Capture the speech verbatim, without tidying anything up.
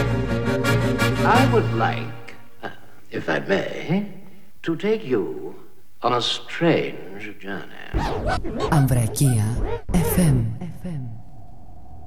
I would like, uh, if I may, to take you on a strange journey. Ambrakia εφ εμ. εφ εμ.